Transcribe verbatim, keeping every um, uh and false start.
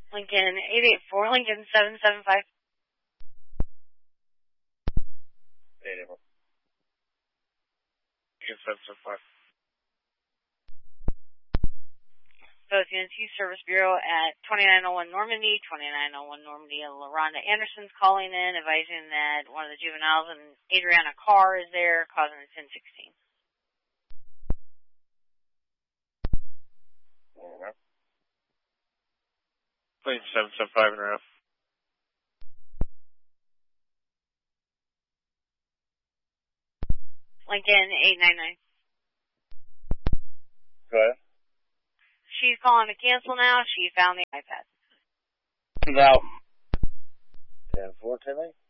Lincoln eight eight four, Lincoln seven seven five. eight eight four. Lincoln seven seven five. Both units, Service Bureau at twenty-nine oh one Normandy, twenty-nine oh one Normandy, and LaRonda Anderson's calling in, advising that one of the juveniles and Adriana Carr is there, causing a ten sixteen. Okay. Plane seven seven five and a half. Lincoln eight nine nine. Go ahead. She's calling to cancel now. She found the iPad. Now. ten four, ten eight.